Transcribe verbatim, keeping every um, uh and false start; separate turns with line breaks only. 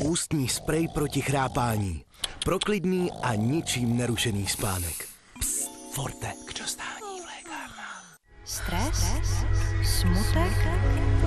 Ústní sprej proti chrápání. Pro klidný a ničím nerušený spánek. Psst, Forte, k dostání v lékárnách.
Stres? Smutek?